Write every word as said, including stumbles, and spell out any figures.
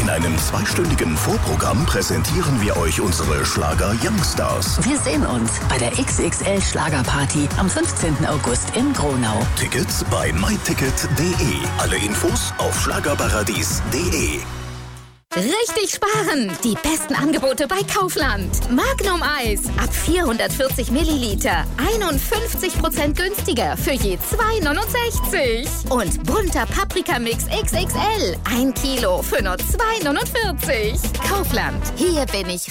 In einem zweistündigen Vorprogramm präsentieren wir euch unsere Schlager-Youngstars. Wir sehen uns bei der X X L-Schlagerparty am fünfzehnten August in Gronau. Tickets bei myticket punkt de. Alle Infos auf schlagerparadies punkt de. Richtig sparen! Die besten Angebote bei Kaufland. Magnum Eis ab vierhundertvierzig Milliliter. einundfünfzig Prozent günstiger für je zwei neunundsechzig. Und bunter Paprikamix X X L. Ein Kilo für nur zwei neunundvierzig. Kaufland. Hier bin ich